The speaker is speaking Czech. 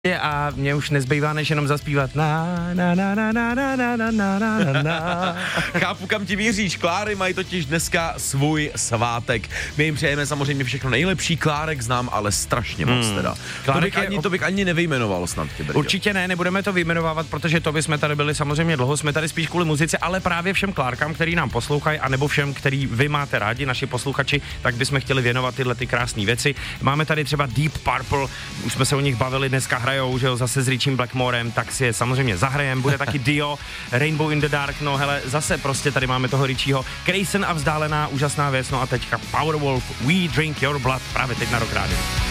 A mě už nezbývá, než jenom zaspívat na. Chápu, kam ti míříš. Kláry mají totiž dneska svůj svátek. My jim přejeme samozřejmě všechno nejlepší. Klárek znám, ale strašně moc teda. To bych ani nevyjmenoval snad. Určitě ne, nebudeme to vyjmenovávat, protože to bychom tady byli samozřejmě dlouho. Jsme tady spíš kvůli muzice, ale právě všem Klárkám, který nám poslouchají, anebo všem, který vy máte rádi, naši posluchači, tak bychom chtěli věnovat tyhle ty krásné věci. Máme tady třeba Deep Purple, už jsme se o nich bavili, dneska hrajou, že jo, zase s Richiem Blackmorem, tak si je samozřejmě zahrajem, bude taky Dio, Rainbow in the Dark, no hele, zase prostě tady máme toho Richieho, Grayson a vzdálená, úžasná věc, no a teďka Powerwolf, We Drink Your Blood, právě teď na Rock Radio.